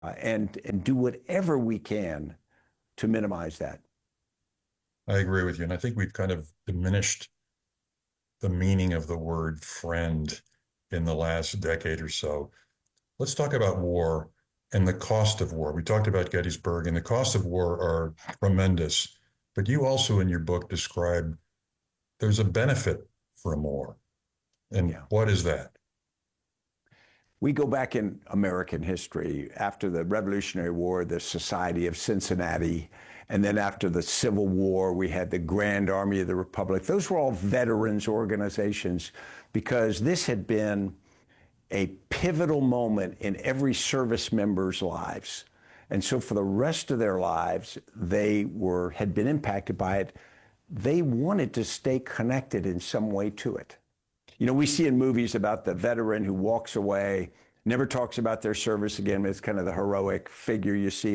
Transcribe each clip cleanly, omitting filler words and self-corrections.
and do whatever we can to minimize that. I agree with you. And I think we've kind of diminished the meaning of the word friend in the last decade or so. Let's talk about war and the cost of war. We talked about Gettysburg, and the costs of war are tremendous. But you also in your book describe there's a benefit from war. And what is that? We go back in American history. After the Revolutionary War, the Society of Cincinnati, and then after the Civil War, we had the Grand Army of the Republic. Those were all veterans organizations because this had been a pivotal moment in every service member's lives. And so for the rest of their lives, they had been impacted by it. They wanted to stay connected in some way to it. You know, we see in movies about the veteran who walks away, never talks about their service again. It's kind of the heroic figure you see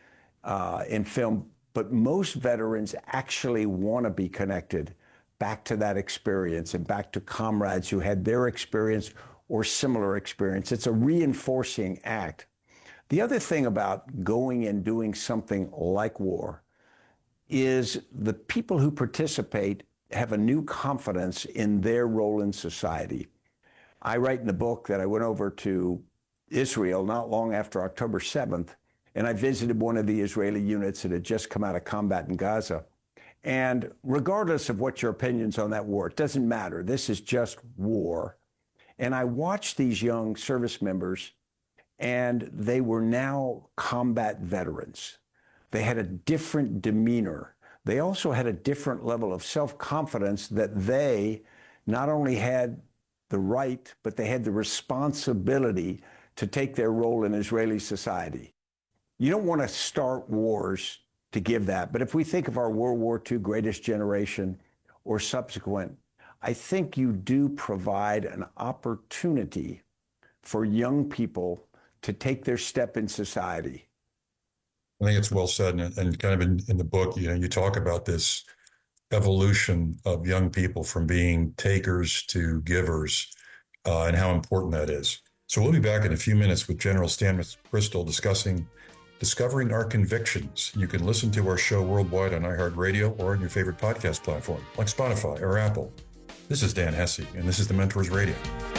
in film. But most veterans actually want to be connected back to that experience and back to comrades who had their experience or similar experience. It's a reinforcing act. The other thing about going and doing something like war is the people who participate have a new confidence in their role in society. I write in the book that I went over to Israel not long after October 7th, and I visited one of the Israeli units that had just come out of combat in Gaza. And regardless of what your opinions on that war, it doesn't matter. This is just war. And I watched these young service members, and they were now combat veterans. They had a different demeanor. They also had a different level of self-confidence that they not only had the right, but they had the responsibility to take their role in Israeli society. You don't want to start wars to give that, but if we think of our World War II greatest generation or subsequent, I think you do provide an opportunity for young people to take their step in society. I think it's well said, and kind of in the book, you talk about this evolution of young people from being takers to givers, and how important that is. So we'll be back in a few minutes with General Stan McChrystal discovering our convictions. You can listen to our show worldwide on iHeartRadio or on your favorite podcast platform, like Spotify or Apple. This is Dan Hesse, and this is The Mentors Radio.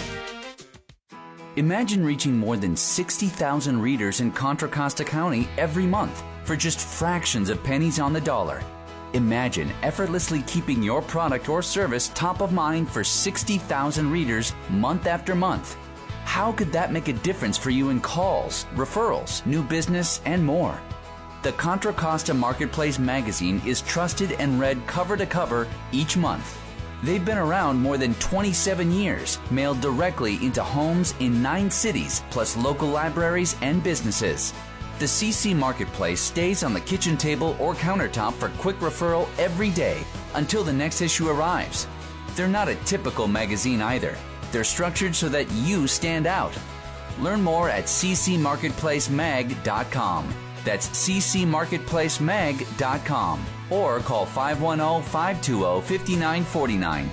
Imagine reaching more than 60,000 readers in Contra Costa County every month for just fractions of pennies on the dollar. Imagine effortlessly keeping your product or service top of mind for 60,000 readers month after month. How could that make a difference for you in calls, referrals, new business, and more? The Contra Costa Marketplace magazine is trusted and read cover to cover each month. They've been around more than 27 years, mailed directly into homes in 9 cities, plus local libraries and businesses. The CC Marketplace stays on the kitchen table or countertop for quick referral every day until the next issue arrives. They're not a typical magazine either. They're structured so that you stand out. Learn more at ccmarketplacemag.com. That's ccmarketplacemag.com. Or call 510-520-5949.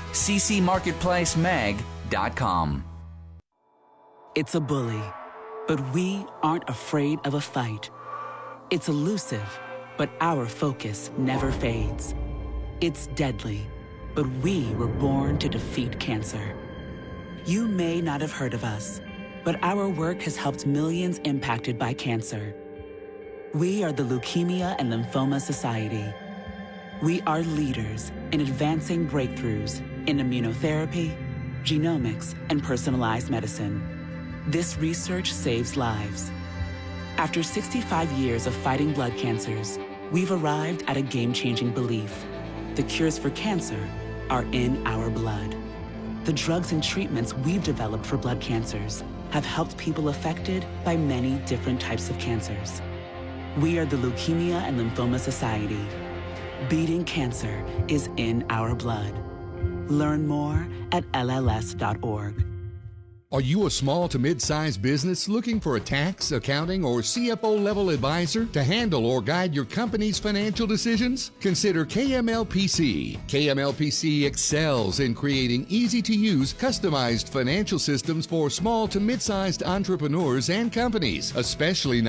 ccmarketplacemag.com. It's a bully, but we aren't afraid of a fight. It's elusive, but our focus never fades. It's deadly, but we were born to defeat cancer. You may not have heard of us, but our work has helped millions impacted by cancer. We are the Leukemia and Lymphoma Society. We are leaders in advancing breakthroughs in immunotherapy, genomics, and personalized medicine. This research saves lives. After 65 years of fighting blood cancers, we've arrived at a game-changing belief. The cures for cancer are in our blood. The drugs and treatments we've developed for blood cancers have helped people affected by many different types of cancers. We are the Leukemia and Lymphoma Society. Beating cancer is in our blood. Learn more at LLS.org. Are you a small to mid-sized business looking for a tax, accounting, or CFO level advisor to handle or guide your company's financial decisions? Consider KMLPC. KMLPC excels in creating easy-to-use, customized financial systems for small to mid-sized entrepreneurs and companies, especially